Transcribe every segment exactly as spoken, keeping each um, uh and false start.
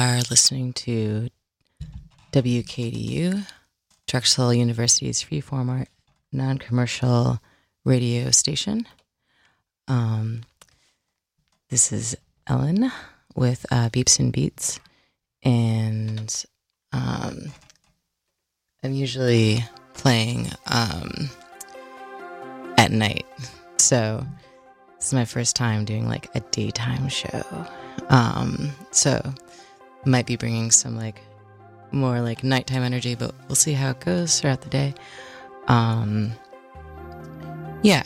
are listening to W K D U, Drexel University's freeform non-commercial radio station. Um, this is Ellen with uh, Beeps and Beats, and um, I'm usually playing um, at night, so this is my first time doing like a daytime show. Um, so might be bringing some like more like nighttime energy, but we'll see how it goes throughout the day. Um, yeah.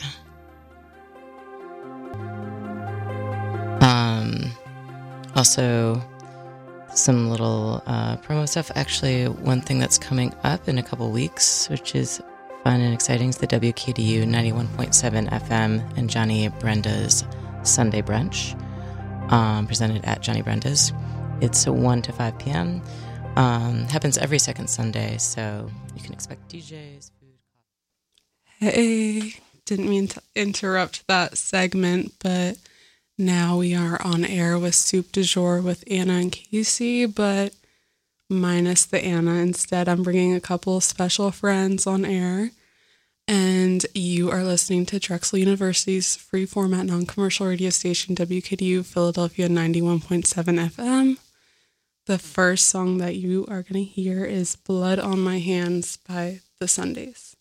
Um, also some little uh, promo stuff. Actually, one thing that's coming up in a couple weeks, which is fun and exciting, is the W K D U ninety-one point seven F M and Johnny Brenda's Sunday Brunch, um, presented at Johnny Brenda's. It's one to five p.m. Um, happens every second Sunday, so you can expect D Js, food. Hey, didn't mean to interrupt that segment, but now we are on air with Soup du Jour with Anna and Casey, but minus the Anna. Instead, I'm bringing a couple of special friends on air, and you are listening to Drexel University's free format non-commercial radio station, W K D U Philadelphia ninety-one point seven F M. The first song that you are going to hear is Blood on My Hands by The Sundays.